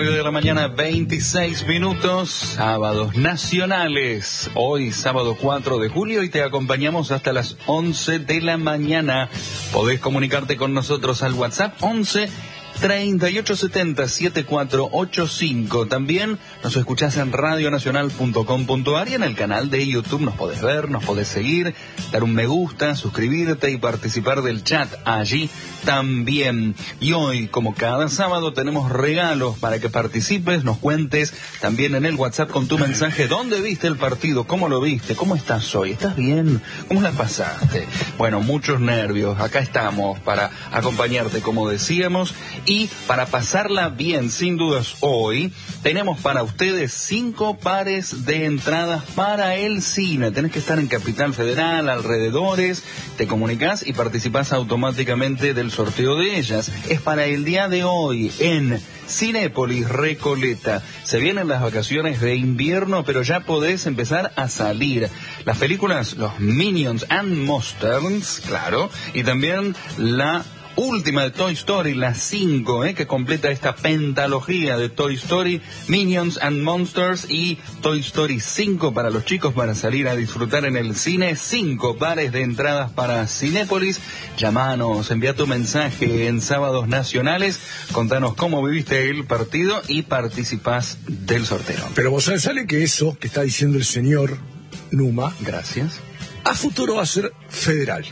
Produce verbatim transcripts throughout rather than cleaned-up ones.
De la mañana, veintiséis minutos, sábados nacionales. Hoy, sábado cuatro de julio, y te acompañamos hasta las once de la mañana. Podés comunicarte con nosotros al WhatsApp once treinta y ocho setenta setenta y cuatro ochenta y cinco. También nos escuchás en radio nacional punto com punto a r y en el canal de YouTube nos podés ver, nos podés seguir, dar un me gusta, suscribirte y participar del chat allí también. Y hoy, como cada sábado, tenemos regalos para que participes, nos cuentes también en el WhatsApp con tu mensaje dónde viste el partido, cómo lo viste, cómo estás hoy, ¿estás bien? ¿Cómo la pasaste? Bueno, muchos nervios, acá estamos para acompañarte, como decíamos, y para pasarla bien, sin dudas. Hoy tenemos para ustedes cinco pares de entradas para el cine. Tenés que estar en Capital Federal, alrededores, te comunicás y participás automáticamente del sorteo de ellas. Es para el día de hoy en Cinépolis Recoleta. Se vienen las vacaciones de invierno, pero ya podés empezar a salir. Las películas, los Minions and Monsters, claro, y también la última de Toy Story, la cinco, eh, que completa esta pentalogía de Toy Story, Minions and Monsters y Toy Story cinco para los chicos, para salir a disfrutar en el cine. Cinco pares de entradas para Cinépolis. Llamanos, envía tu mensaje en Sábados Nacionales, contanos cómo viviste el partido y participás del sorteo. Pero vos sabés, sale que eso que está diciendo el señor Numa, gracias, a futuro va a ser federal.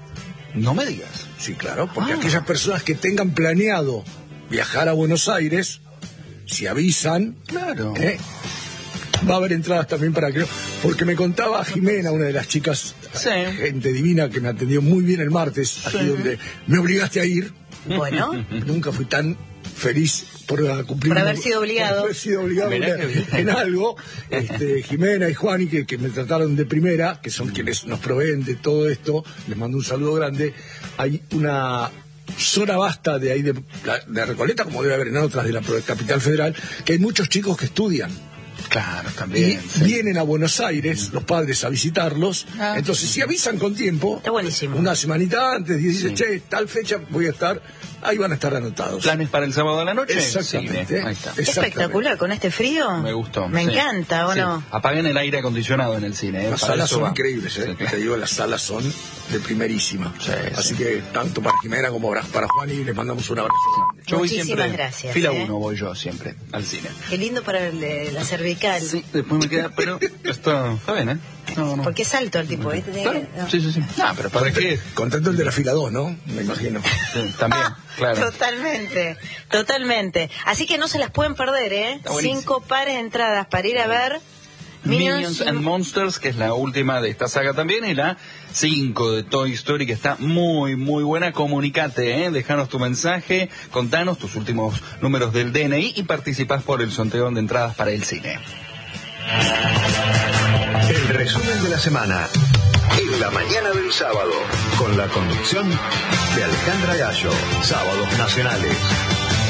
No me digas. Sí, claro, porque ah. aquellas personas que tengan planeado viajar a Buenos Aires, si avisan, claro, ¿eh? va a haber entradas también para que... Porque me contaba Jimena, una de las chicas, sí, gente divina que me atendió muy bien el martes, sí, aquí donde me obligaste a ir. Bueno. Nunca fui tan feliz por cumplir... Por haber sido obligado. Por haber sido obligado en, en algo. Este, Jimena y Juani, que, que me trataron de primera, que son quienes nos proveen de todo esto, les mando un saludo grande. Hay una zona vasta de ahí de, de Recoleta, como debe haber en otras de la Capital Federal, que hay muchos chicos que estudian. Claro, también. Y sí, vienen a Buenos Aires los padres a visitarlos. Ah. Entonces, si avisan con tiempo, está buenísimo, una semanita antes, y dicen, sí, che, tal fecha voy a estar, ahí van a estar anotados. ¿Planes para el sábado de la noche? Exactamente. Sí, ahí está. Espectacular, con este frío. Me gustó. Me sí, encanta, ¿o sí, no? Apaguen el aire acondicionado en el cine. ¿eh? Las para salas son va. increíbles, ¿eh? Sí, te digo, las salas son de primerísima. Sí, así sí, que tanto para Jimena como para Juan, y les mandamos un abrazo grande. Yo voy Muchísimas siempre, gracias. Fila ¿eh? uno voy yo siempre al cine. Qué lindo para el, la cervical. Sí, después me queda, pero esto está bien, ¿eh? No, no. Porque es alto el tipo, ¿eh? Claro. No. Sí, sí, sí. No, pero ¿para qué? Contando el de la fila dos, ¿no? Me imagino. Sí, también, ah, claro. Totalmente, totalmente. Así que no se las pueden perder, ¿eh? Cinco pares de entradas para ir a ver Minions, Minions and Monsters, que es la última de esta saga también, y la cinco de Toy Story, que está muy, muy buena. Comunicate, ¿eh? Déjanos tu mensaje, contanos tus últimos números del D N I y participás por el sorteo de entradas para el cine. El resumen de la semana en la mañana del sábado, con la conducción de Alejandra Gallo. Sábados Nacionales.